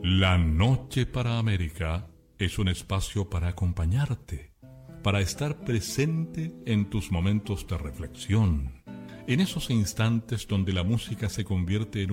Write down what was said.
La Noche para América es un espacio para acompañarte, para estar presente en tus momentos de reflexión, en esos instantes donde la música se convierte en